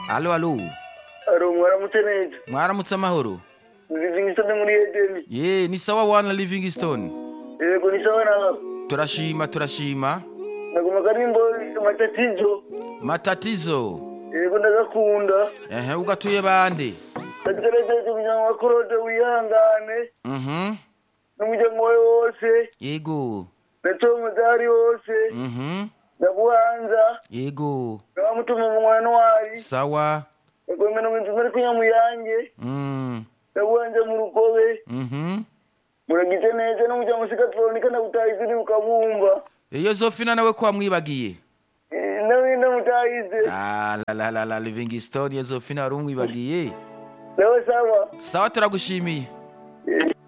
Alo, alo. Aro mwaramutse neza. Mwaramutse amahoro. Livingstone muri Edeni. Ye, ni sawa wana Livingstone. Yego ni sawa na. Turashima. Naguma karimbo matatizo. Matatizo. Yego ndagakunda. Ugatuye bande. Ndategereje umuryango wa Claude wihangane. N'umuryango wawe wose. Yego. Natomudari wose. Ndabuhanza. Yego. Ndamutuma mu mwana wari. Sawa. Yego meno muri kunyamuyange. Ndabuhanza mu rugobe. Muragize neza n'umuryango usigatoronika ndagutahize ni ukabumva. Iyo Zofina nawe kwa mwibagiye. Nawe ndamutahize. La Livingstone iyo Zofina wari umwibagiye. Sawa. Sawa turagushimiye.